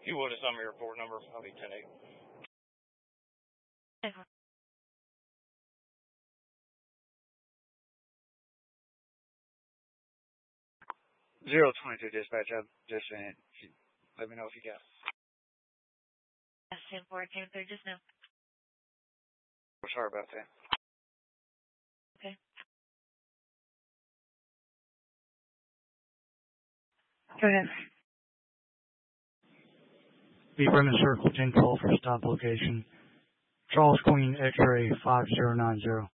you would have some of your report number, I'll be 10-8. Okay. 022 dispatch, I'm just saying, let me know if you got it. Yes, 10-4, came through just now. Sorry about that. Okay. Go ahead. Be Bremen Circle 10 call for stop location. Charles Queen X-ray 5090.